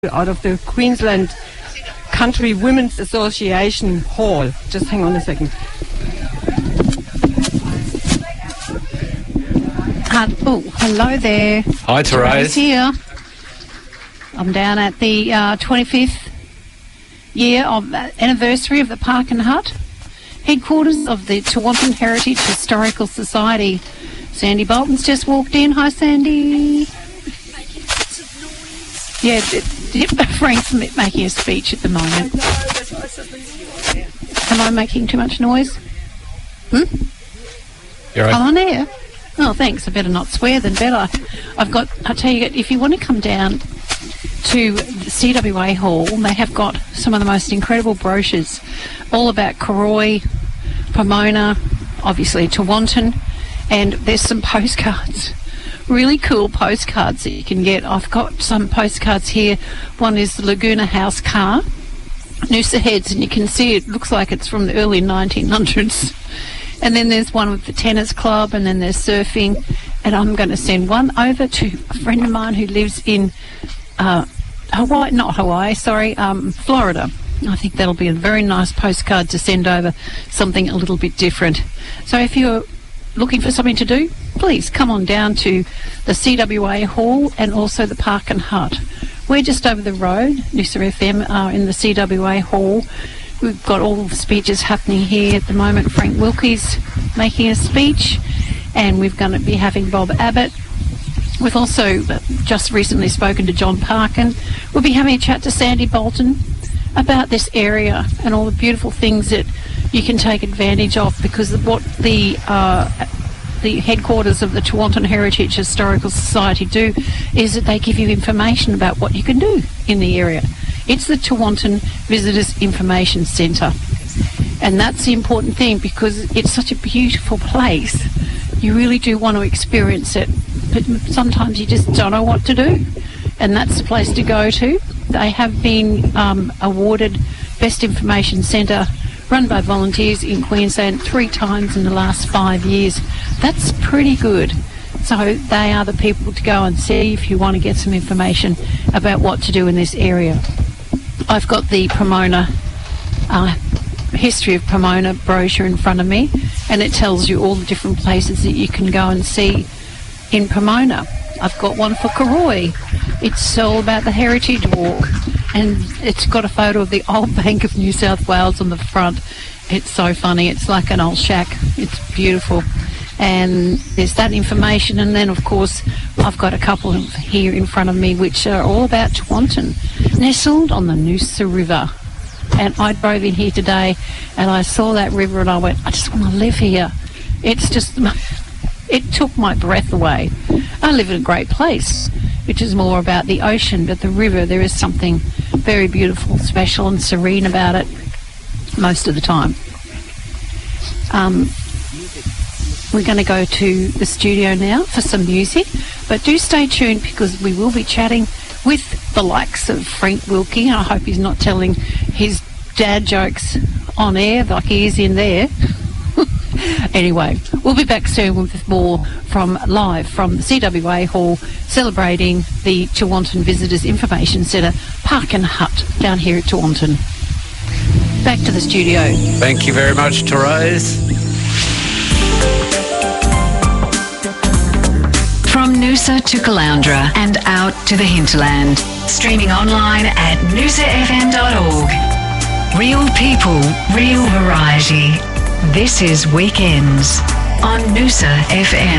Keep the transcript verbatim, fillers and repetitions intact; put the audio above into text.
out of the Queensland Country Women's Association Hall. Just hang on a second. Uh, oh, hello there. Hi, Therese. Here. I'm down at the uh, twenty-fifth year of uh, anniversary of the Park and Hut, headquarters of the Tewantin Heritage Historical Society. Sandy Bolton's just walked in. Hi, Sandy. Yeah, it, it, Frank's making a speech at the moment. Am I making too much noise? Hmm? You're right. I'm on air. Oh, thanks. I better not swear then, better. I've got, I'll tell you, if you want to come down to the C W A Hall, they have got some of the most incredible brochures, all about Karoi, Pomona, obviously Tewantin, and there's some postcards. Really cool postcards that you can get. I've got some postcards here. One is the Laguna House car, Noosa Heads, and you can see it looks like it's from the early nineteen hundreds. And then there's one with the tennis club, and then there's surfing. And I'm going to send one over to a friend of mine who lives in uh, Hawaii, not Hawaii, sorry, um, Florida. I think that'll be a very nice postcard to send over, something a little bit different. So if you're looking for something to do, please come on down to the C W A Hall and also the Park and Hut. We're just over the road. Noosa F M are in the C W A Hall. We've got all the speeches happening here at the moment. Frank Wilkie's making a speech, and we're going to be having Bob Abbott. We've also just recently spoken to John Parkin. We'll be having a chat to Sandy Bolton about this area and all the beautiful things that you can take advantage of, because of what the uh, the headquarters of the Tewantin Heritage Historical Society do is that they give you information about what you can do in the area. It's the Tewantin Visitors Information Centre, and that's the important thing, because it's such a beautiful place. You really do want to experience it, but sometimes you just don't know what to do, and that's the place to go to. They have been um, awarded Best Information Centre run by volunteers in Queensland three times in the last five years. That's pretty good. So they are the people to go and see if you want to get some information about what to do in this area. I've got the Pomona, uh, history of Pomona brochure in front of me, and it tells you all the different places that you can go and see in Pomona. I've got one for Karoi. It's all about the Heritage Walk, and it's got a photo of the old Bank of New South Wales on the front. It's so funny. It's like an old shack. It's beautiful. And there's that information, and then of course I've got a couple here in front of me which are all about Tewantin, nestled on the Noosa River. And I drove in here today and I saw that river and I went, I just want to live here. It's just, it took my breath away. I live in a great place, which is more about the ocean, but the river, there is something very beautiful, special and serene about it most of the time. Um, we're going to go to the studio now for some music, but do stay tuned, because we will be chatting with the likes of Frank Wilkie. I hope he's not telling his dad jokes on air like he is in there. Anyway, we'll be back soon with more from live from the C W A Hall, celebrating the Tewantin Visitors Information Centre Park and Hut down here at Tewantin. Back to the studio. Thank you very much, Therese. From Noosa to Caloundra and out to the hinterland. Streaming online at noosa f m dot org. Real people, real variety. This is Weekends on Noosa F M.